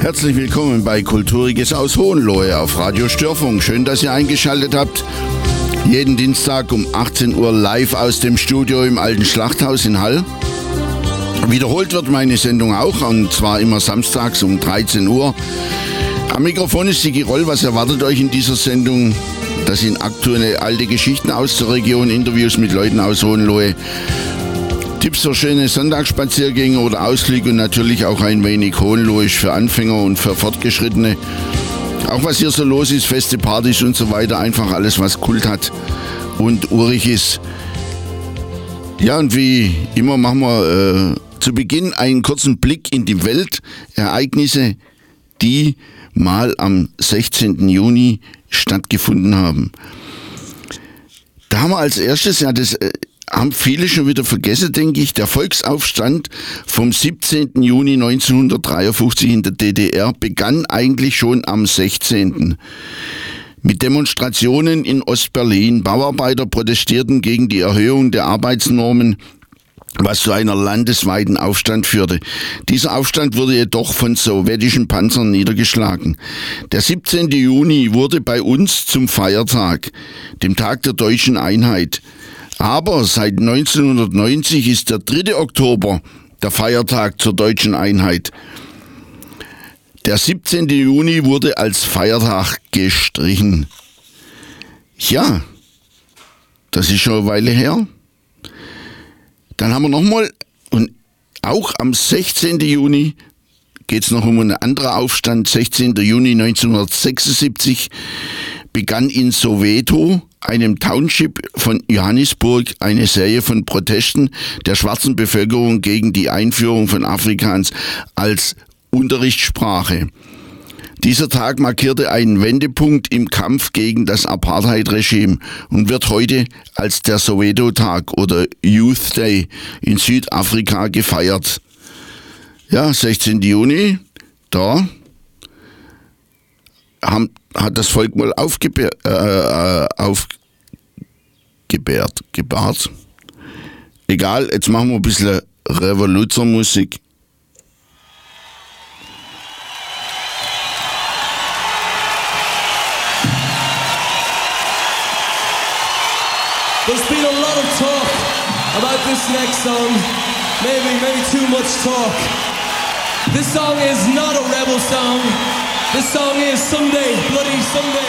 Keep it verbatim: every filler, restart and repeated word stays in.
Herzlich willkommen bei Kulturiges aus Hohenlohe auf Radio Störfunk. Schön, dass ihr eingeschaltet habt. Jeden Dienstag um achtzehn Uhr live aus dem Studio im Alten Schlachthaus in Hall. Wiederholt wird meine Sendung auch, und zwar immer samstags um dreizehn Uhr. Am Mikrofon ist Sigi Roll. Was erwartet euch in dieser Sendung? Das sind aktuelle alte Geschichten aus der Region, Interviews mit Leuten aus Hohenlohe, Tipps für schöne Sonntagsspaziergänge oder Ausflüge und natürlich auch ein wenig Hohenlohisch für Anfänger und für Fortgeschrittene. Auch was hier so los ist, feste Partys und so weiter, einfach alles, was Kult hat und urig ist. Ja, und wie immer machen wir äh, zu Beginn einen kurzen Blick in die Weltereignisse, die mal am sechzehnten Juni stattgefunden haben. Da haben wir als erstes, ja, das äh, haben viele schon wieder vergessen, denke ich, der Volksaufstand vom siebzehnten Juni neunzehnhundertdreiundfünfzig in der D D R begann eigentlich schon am sechzehnten mit Demonstrationen in Ostberlin. Bauarbeiter protestierten gegen die Erhöhung der Arbeitsnormen, was zu einer landesweiten Aufstand führte. Dieser Aufstand wurde jedoch von sowjetischen Panzern niedergeschlagen. Der siebzehnte Juni wurde bei uns zum Feiertag, dem Tag der deutschen Einheit. Aber seit neunzehnhundertneunzig ist der dritte Oktober der Feiertag zur deutschen Einheit. Der siebzehnte Juni wurde als Feiertag gestrichen. Ja, das ist schon eine Weile her. Dann haben wir nochmal, und auch am sechzehnten Juni geht es noch um einen anderen Aufstand. sechzehnten Juni neunzehnhundertsechsundsiebzig begann in Soweto, einem Township von Johannesburg, eine Serie von Protesten der schwarzen Bevölkerung gegen die Einführung von Afrikaans als Unterrichtssprache. Dieser Tag markierte einen Wendepunkt im Kampf gegen das Apartheid-Regime und wird heute als der Soweto-Tag oder Youth Day in Südafrika gefeiert. Ja, sechzehnten Juni, da haben, hat das Volk mal aufgebärt, äh, aufgebärt, gebahrt. Egal, jetzt machen wir ein bisschen Revoluzermusik. There's been a lot of talk about this next song, maybe, maybe too much talk. This song is not a rebel song. This song is Sunday, Bloody Sunday.